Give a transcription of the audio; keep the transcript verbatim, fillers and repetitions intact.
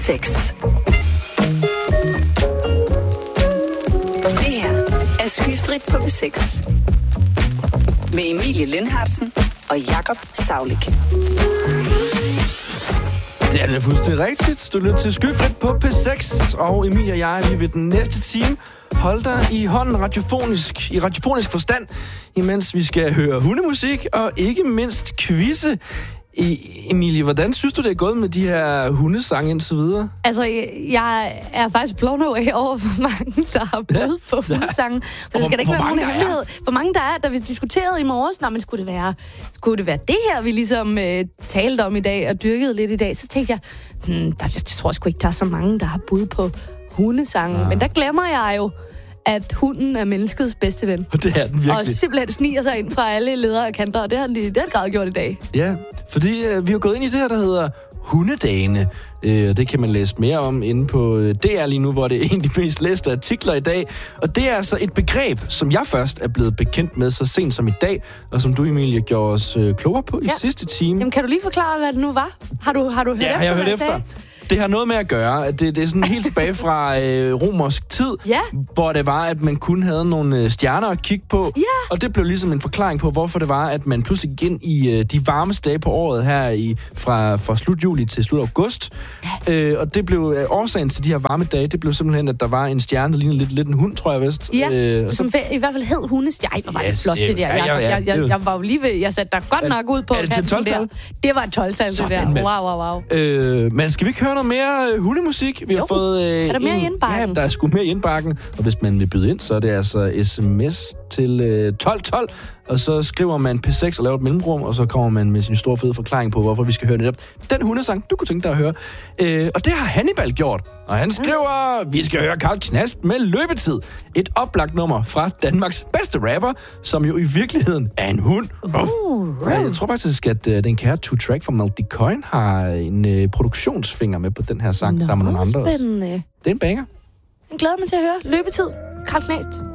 seks. Det her er Skyfrit på P seks. Med Emilie Lindhartsen og Jakob Saulik. Det er det fuldstændig rigtigt. Du lytter til Skyfrit på P seks, og Emilie og jeg, vi vil den næste time holde dig i hånden radiofonisk, i radiofonisk forstand, imens vi skal høre hundemusik og ikke mindst quizze. I, Emilie, hvordan synes du, det er gået med de her hundesange indtil videre? Altså, jeg er faktisk blown away over, hvor mange, der har budt på hundesange. For det skal da ikke være nogen hemmelighed. Hvor mange der er, da vi diskuterede i morges, nej, men skulle det være, skulle det være det her, vi ligesom øh, talte om i dag og dyrkede lidt i dag, så tænkte jeg, hmm, der, jeg tror sgu ikke, der er så mange, der har budt på hundesange. Ja. Men der glemmer jeg jo, at hunden er menneskets bedste ven. Og det er den virkelig. Og simpelthen sniger sig ind fra alle ledere og kanter, og det har de den grad gjort i dag. Ja, fordi øh, vi har gået ind i det her, der hedder Hundedagene. Øh, det kan man læse mere om inde på D R lige nu, hvor det er en af de mest læste artikler i dag. Og det er altså et begreb, som jeg først er blevet bekendt med så sent som i dag, og som du, Emilie, gjorde os øh, klogere på i ja. sidste time. Jamen, kan du lige forklare, hvad det nu var? Har du, har du hørt ja, efter, har jeg hørt hvad efter. sagde? Det har noget med at gøre, at det, det er sådan helt tilbage fra øh, romersk tid, ja. hvor det var, at man kun havde nogle øh, stjerner at kigge på. Ja. Og det blev ligesom en forklaring på, hvorfor det var, at man pludselig gik ind i øh, de varmeste dage på året her i, fra, fra slut juli til slut august. Ja. Øh, og det blev øh, årsagen til de her varme dage, det blev simpelthen, at der var en stjerne, der lignede lidt, lidt en hund, tror jeg vist. Ja, øh, som så... i hvert fald hed hundestjerne. Hvor var det yes, flot, det der. Ja, ja, ja, jeg, jeg, jeg, jeg var jo lige ved, jeg satte dig godt nok ud på. Er det til tolv-tal? Det var et tolv-tal, det der. Med. Wow, wow, wow. Øh, men skal vi ikke høre noget mere øh, hundemusik? Vi har jo. fået... Øh, er der mere en, i indbakken? Ja, der er sgu mere i indbakken. Og hvis man vil byde ind, så er det altså sms til øh, tolv tolv, og så skriver man P seks og laver et mellemrum, og så kommer man med sin store fede forklaring på, hvorfor vi skal høre netop den hundesang, du kunne tænke dig at høre. Øh, og det har Hannibal gjort. Og han skriver, vi skal høre Carl Knast med Løbetid. Et oplagt nummer fra Danmarks bedste rapper, som jo i virkeligheden er en hund. Uh, ja, jeg tror faktisk, at uh, den kære two-track fra Malty Coin har en uh, produktionsfinger med på den her sang, Nå, sammen med nogle andre. Spændende. Det er en banger. Jeg glæder mig til at høre Løbetid. Carl Knast.